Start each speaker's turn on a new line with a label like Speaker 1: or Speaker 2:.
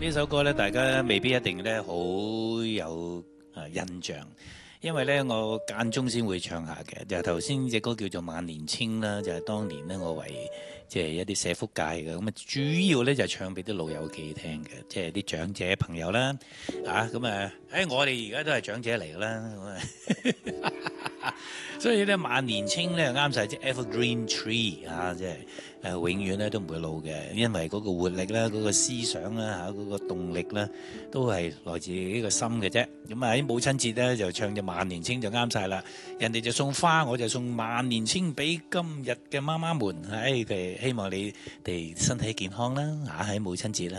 Speaker 1: 呢首歌咧，大家未必一定咧好有印象，因為咧我間中先會唱下嘅。就頭先隻歌叫做《萬年青》啦，就係當年咧我為即係一啲社福界嘅咁啊，主要咧就唱俾啲老友記聽嘅，即係啲長者朋友啦我哋而家都係長者嚟㗎啦，咁啊，所以咧萬年青咧啱晒，即係 Evergreen Tree 即係。永遠咧都唔會老嘅，因為嗰個活力啦、嗰個思想啦、嗰個動力啦，都係來自呢個心嘅啫。咁喺母親節咧就唱隻萬年青就啱晒啦。人哋就送花，我就送萬年青俾今日嘅媽媽們。佢希望你哋身體健康啦，喺母親節啦。